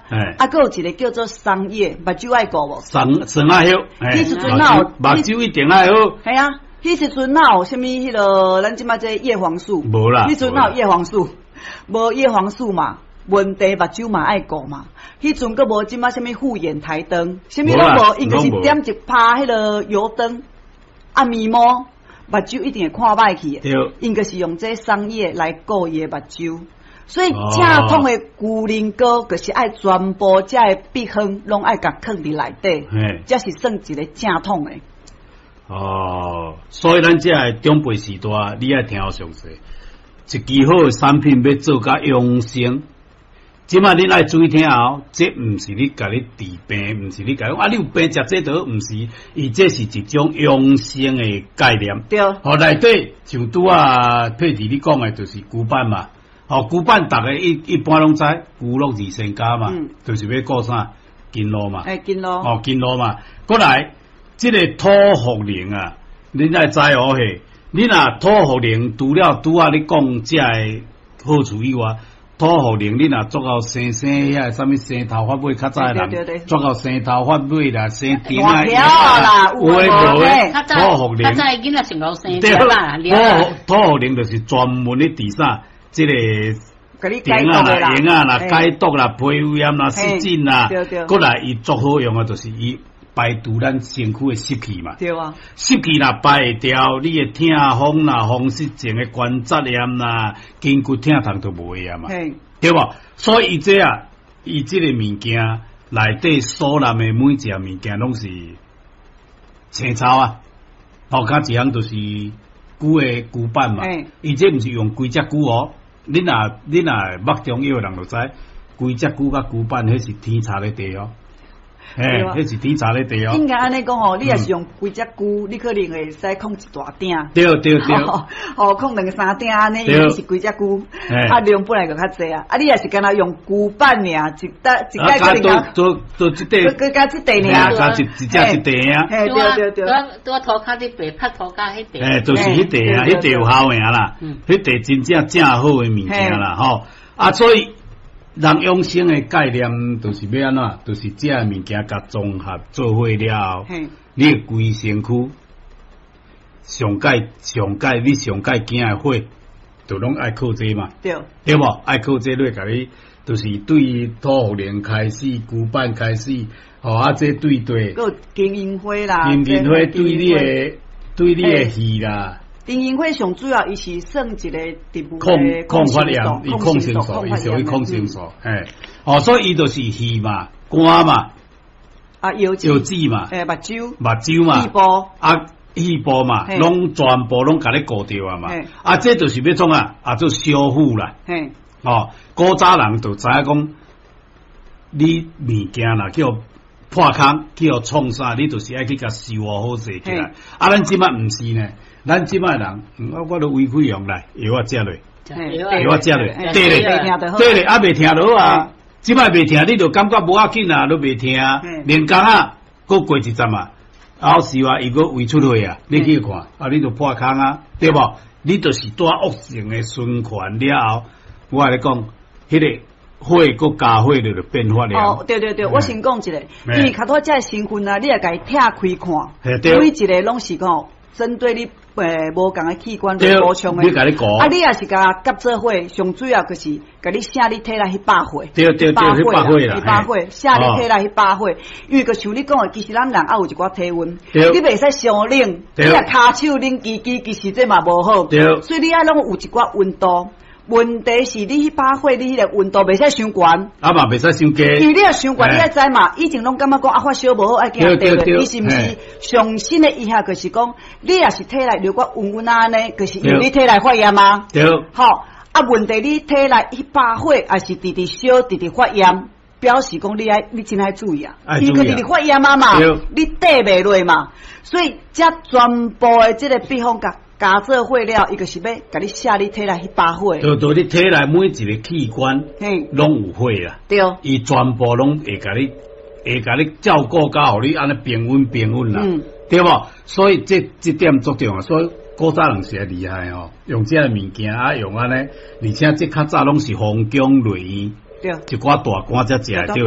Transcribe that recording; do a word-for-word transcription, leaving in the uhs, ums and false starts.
哎，啊，还有一个叫做桑叶，目睭爱顾无？ 桑桑啊叶， 迄时阵哪有目睭一定爱好。 系啊，迄时阵哪有啥物迄个咱即马这叶黄素？ 无啦， 迄阵哪有叶黄素？无叶黄素嘛，问题目睭嘛爱顾嘛。迄阵佫无即马啥物护眼台灯，啥物拢无，因就是点一拍迄个油灯，啊面膜，目睭一定会看歹去。 对， 因就是用这桑叶来顾伊的目睭。所以正统的龟苓膏，就是爱全部这个笔痕拢爱甲放伫内底，才是算一个正统的。 哦，所以咱这个长辈时代，你爱听我详细。一支好的产品要做甲养生，即摆恁爱注意听哦，这毋是你家你治病，毋是你家啊，你有病食这倒毋是，伊这是一种养生的概念。 对， 哦，内底像拄啊佩蒂你讲的，就是骨板嘛。哦，骨板大家一一般拢知，骨肉二仙家嘛，嗯、就是要顾啥筋络嘛。 哎，筋络。 哦，筋络嘛。过来，这个土茯苓啊，恁爱知哦嘿。你若土茯苓除了拄啊，你讲这个好处以外，土茯苓你若做到生生遐啥物生头发尾较早的人，做到生头发尾啦，生顶啊， 啦， 有诶无诶，土茯苓。 较早囡仔上老生对啦， 土土茯苓就是专门咧治啥，即个顶啊啦、炎啊啦、解毒啦、皮肤炎啦、湿疹啦，过来伊足好用诶，就是伊。排除咱身躯的湿气嘛， 对啊， 湿气若排会掉，你的痛风啦、风湿症的关节炎啦、筋骨痛痛都无啊嘛，对无？所以伊这啊，伊这个物件内底所含的每一样物件拢是青草啊，哦，较一项就是牛的骨板嘛，伊这毋是用规只牛哦，恁若恁若目中药人就知，规只牛甲骨板迄是天差咧地哦。诶，迄是天差咧地哦。 应该安尼讲吼，你若是用规只牛，你可能会使控一大鼎。 对对对。 哦，控两个三鼎安尼，因为是规只牛，啊量本来就较济啊。啊，你若是干那用牛板尔，一搭一摆可能做做做一块， 佮加一块尔， 加一一只一块啊。 嘿，对对对。 拄啊涂骹伫白拍涂骹迄块。 诶，就是迄块啊，迄块有效诶啦，迄块真正正好诶物件啦，吼啊，所以。人养生的概念，就是要安怎，就是这个物件甲综合做伙了后，你的规身躯上界上界，你上界惊的火，就拢爱靠这嘛， 对， 对无？爱靠这类甲你，就是对土茯苓开始，骨板开始，哦啊，这对对， 个金银花啦， 金银花对你的对你的气啦。 丁银花上主要伊是算一个植物抗抗发炎，伊抗生素，伊属于抗生素，嘿，哦，所以伊就是气嘛、肝嘛， 啊，腰腰子嘛， 诶，目睭， 目睭嘛， 肺部， 啊，肺部嘛，拢全部拢甲你顾掉啊嘛，啊，这就是要创啊，啊，做修复啦，嘿，哦，古早人就知影讲，你物件啦叫破空，叫创啥，你就是爱去甲修好势起来，啊，咱即摆毋是呢。咱即摆人，我我都胃溃疡来，药我食落，药我食落，对咧，对咧，啊未听到啊，即摆未听，你就感觉无要紧啊，都未听，连工啊，搁过一阵啊，后时啊，伊搁胃出血啊，你去看，啊，你就破空啊，对无？你就是带恶性的循环了后，我来讲，迄个火搁加火了就变化了。 哦，对对对，我先讲一个，因为卡多这成分啊，你也甲伊拆开看，每一个拢是讲针对你。诶，无共个器官来补充诶，啊，你也是甲夹做伙，上主要就是甲你写你体内迄百会， 对对对，迄百会啦， 迄百会，写你体内迄百会，因为个像你讲诶，其实咱人也有一寡体温，你袂使伤冷，你若骹手冷叽叽，其实这嘛无好，所以你爱拢有一寡温度。问题是你迄把火，你迄个温度袂使伤悬， 啊嘛袂使伤低， 因为你若伤悬，你爱知嘛，以前拢感觉讲啊发烧无好，爱惊掉咧，伊是毋是上新的医学就是讲，你若是体内流过温温啊呢，就是因为你体内发炎嘛， 对， 好啊，问题你体内迄把火也是直直烧，直直发炎，表示讲你爱你真爱注意啊，因为直直发炎啊嘛，你底袂落嘛，所以这全部的这个比方甲。加做火了，伊就是要甲你写你体内迄把火。 就就你体内每一个器官，嘿，拢有火啦。 对， 伊全部拢会甲你，会甲你照顾到，互你安尼平稳平稳啦，嗯、对无？所以这这点作用啊，所以古早人是厉害哦，用这个物件啊，用安尼，而且这较早拢是皇宫内院，对，一寡大官才食得到。